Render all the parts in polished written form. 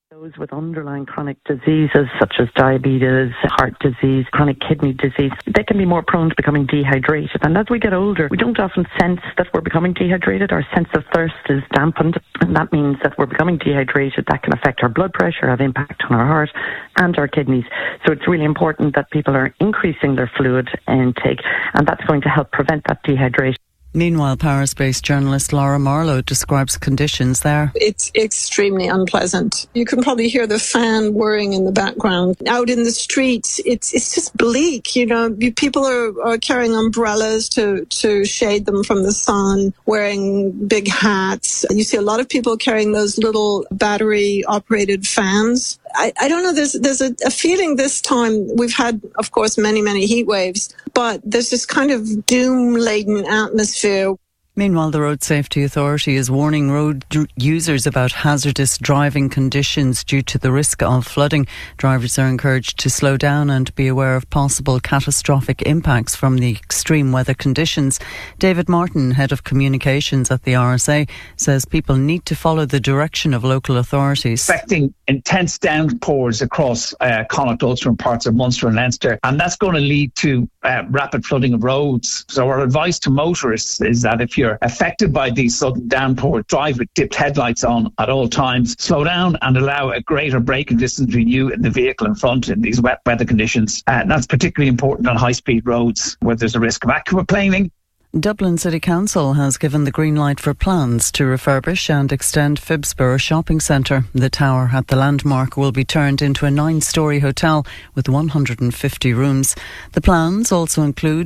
Those with underlying chronic diseases such as diabetes, heart disease, chronic kidney disease, they can be more prone to becoming dehydrated. And as we get older, we don't often sense that we're becoming dehydrated. Our sense of thirst is dampened, and that means that we're becoming dehydrated. That can affect our blood pressure, have impact on our heart and our kidneys. So it's really important that people are increasing their fluid intake, and that's going to help prevent that dehydration. Meanwhile, Paris-based journalist Laura Marlowe describes conditions there. It's extremely unpleasant. You can probably hear the fan whirring in the background. Out in the streets, it's just bleak. You know, people are carrying umbrellas to shade them from the sun, wearing big hats. You see a lot of people carrying those little battery-operated fans. I don't know, there's a feeling this time. We've had, of course, many heat waves, but there's this kind of doom-laden atmosphere. Meanwhile, the Road Safety Authority is warning road users about hazardous driving conditions due to the risk of flooding. Drivers are encouraged to slow down and be aware of possible catastrophic impacts from the extreme weather conditions. David Martin, Head of Communications at the RSA, says people need to follow the direction of local authorities. Expecting intense downpours across Connacht, Ulster and parts of Munster and Leinster, and that's going to lead to rapid flooding of roads. So our advice to motorists is that if you're affected by these sudden downpours, drive with dipped headlights on at all times, slow down and allow a greater braking distance between you and the vehicle in front in these wet weather conditions. That's particularly important on high-speed roads where there's a risk of aquaplaning. Dublin City Council has given the green light for plans to refurbish and extend Phibsborough Shopping Centre. The tower at the landmark will be turned into a 9-storey hotel with 150 rooms. The plans also include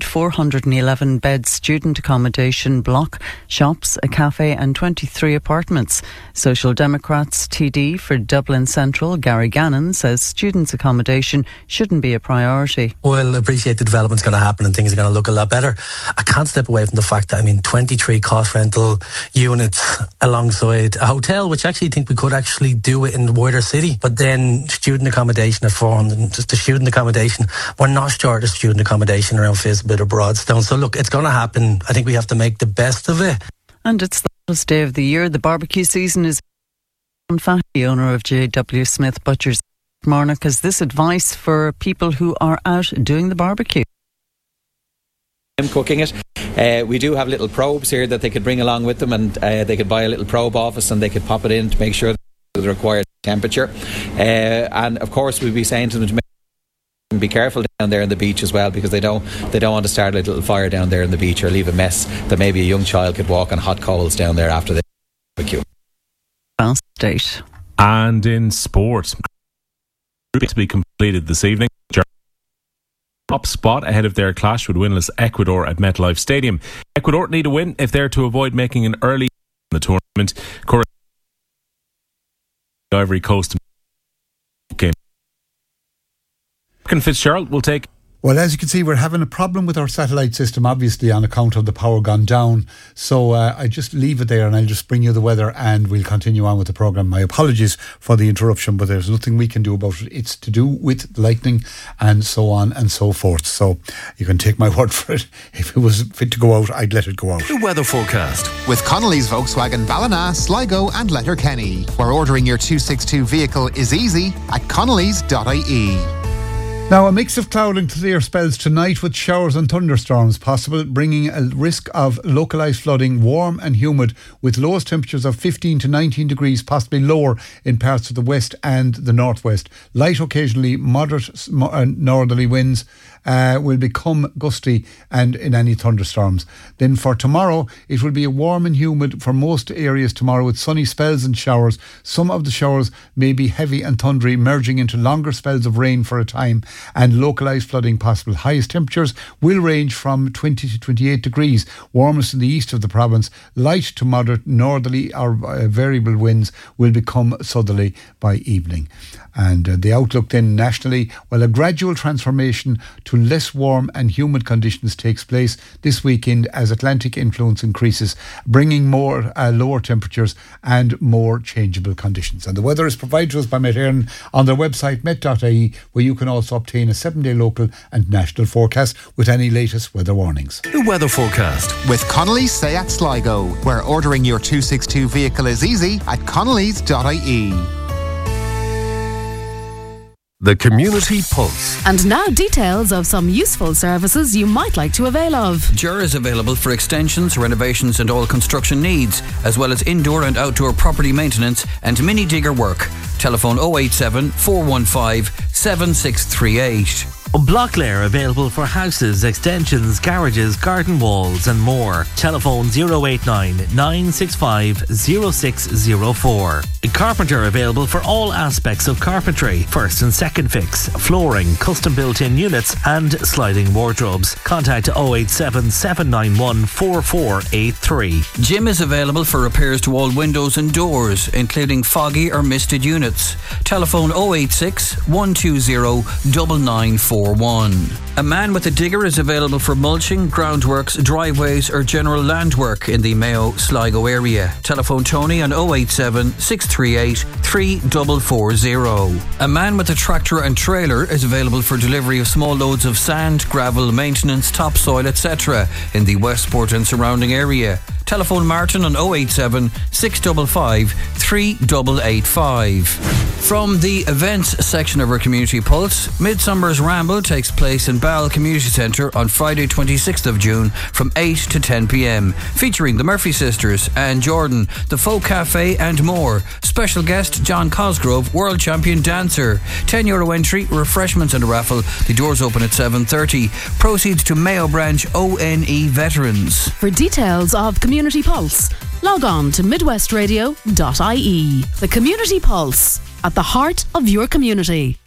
411-bed student accommodation block, shops, a cafe and 23 apartments. Social Democrats TD for Dublin Central, Gary Gannon, says students' accommodation shouldn't be a priority. Well, I appreciate the development's going to happen and things are going to look a lot better. I can't step away from the fact that, 23 cost rental units alongside a hotel, which I actually think we could actually do it in the wider city. But then student accommodation at 400, just the student accommodation, we're not short of student accommodation around Phibsborough or Broadstone. So look, it's going to happen. I think we have to make the best of it. And it's the hottest day of the year. The barbecue season is on. Fatty, owner of J.W. Smith Butchers, Marnock, has this advice for people who are out doing the barbecue. Cooking it. We do have little probes here that they could bring along with them, and they could buy a little probe office and they could pop it in to make sure the required temperature. And of course we'll be saying to them to be careful down there on the beach as well, because they don't want to start a little fire down there on the beach or leave a mess that maybe a young child could walk on hot coals down there after the barbecue. State. And in sport, to be completed this evening. Top spot ahead of their clash with winless Ecuador at MetLife Stadium. Ecuador need a win if they're to avoid making an early in the tournament. Ivory Coast game. Fitzgerald will take. Well, as you can see, we're having a problem with our satellite system, obviously, on account of the power gone down. So I just leave it there and I'll just bring you the weather and we'll continue on with the programme. My apologies for the interruption, but there's nothing we can do about it. It's to do with lightning and so on and so forth. So you can take my word for it. If it was fit to go out, I'd let it go out. The weather forecast with Connolly's Volkswagen Ballina, Sligo and Letterkenny, where ordering your 262 vehicle is easy at connolly's.ie. Now, a mix of cloud and clear spells tonight with showers and thunderstorms possible, bringing a risk of localised flooding, warm and humid, with lowest temperatures of 15 to 19 degrees, possibly lower in parts of the west and the northwest. Light, occasionally moderate northerly winds will become gusty and in any thunderstorms. Then for tomorrow, it will be warm and humid for most areas tomorrow, with sunny spells and showers. Some of the showers may be heavy and thundery, merging into longer spells of rain for a time, and localised flooding possible. Highest temperatures will range from 20 to 28 degrees, warmest in the east of the province. Light to moderate northerly or variable winds will become southerly by evening. And the outlook then nationally, well, a gradual transformation to less warm and humid conditions takes place this weekend as Atlantic influence increases, bringing more lower temperatures and more changeable conditions. And the weather is provided to us by Met Éireann on their website met.ie, where you can also obtain a 7-day local and national forecast with any latest weather warnings. The weather forecast with Connolly's Seat Sligo, where ordering your 262 vehicle is easy at connolly's.ie. The Community Pulse. And now details of some useful services you might like to avail of. Jura is available for extensions, renovations and all construction needs, as well as indoor and outdoor property maintenance and mini digger work. Telephone 087 415 7638. Blocklair available for houses, extensions, garages, garden walls and more. Telephone 089 965 0604. Carpenter available for all aspects of carpentry, first and second fix, flooring, custom built-in units and sliding wardrobes. Contact 087 791 4483. Jim is available for repairs to all windows and doors, including foggy or misted units. Telephone 086 120 9941. A man with a digger is available for mulching, groundworks, driveways or general land work in the Mayo Sligo area. Telephone Tony on 087 638 3440. A man with a tractor and trailer is available for delivery of small loads of sand, gravel, maintenance, topsoil, etc. in the Westport and surrounding area. Telephone Martin on 087 655 3885. From the events section of our Community Pulse, Midsummer's Ramble takes place in Ball Community Centre on Friday 26th of June from 8 to 10 p.m, featuring the Murphy Sisters, Anne Jordan, the Folk Cafe and more. Special guest John Cosgrove, world champion dancer. €10 entry, refreshments and a raffle. The doors open at 7:30. Proceeds to Mayo Branch ONE Veterans. For details of Community Pulse, log on to midwestradio.ie. The Community Pulse, at the heart of your community.